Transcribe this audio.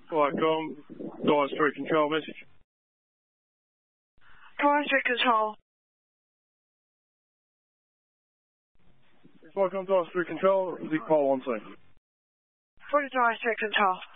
Flightcom, Dire Street Control message. Dire Street Control. Flightcom, Dire Street Control, the call on scene. For the Dire Street Control.